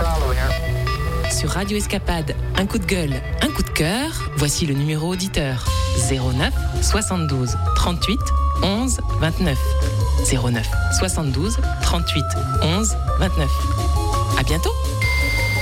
Sur Radio Escapade, un coup de gueule, un coup de cœur, voici le numéro auditeur 09 72 38 11 29. 09 72 38 11 29. À bientôt.